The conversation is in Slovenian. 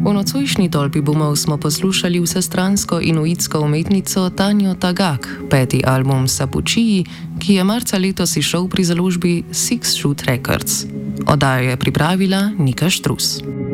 V nocojšnji tolpi bumov smo poslušali vsestransko inuitsko umetnico Tanjo Tagaq, 5. album Sapučiji, ki je marca letos izšel pri založbi Six Shoot Records. Oddajo je pripravila Nika Štrus.